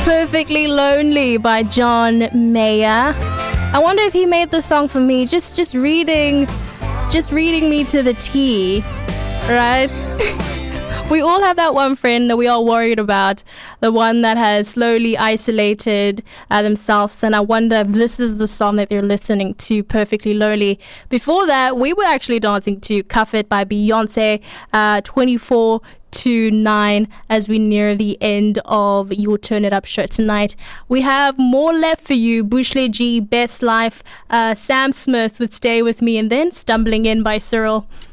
Perfectly Lonely by John Mayer. I wonder if he made the song for me, just reading me to the T, right? We all have that one friend that we are worried about, the one that has slowly isolated themselves, and I wonder if this is the song that they're listening to, Perfectly Lonely. Before that, we were actually dancing to Cuff It by Beyonce, 24 to 9 as we near the end of your Turn It Up show tonight. We have more left for you. Bushle G, Best Life, Sam Smith with Stay With Me, and then Stumbling In by Cyril.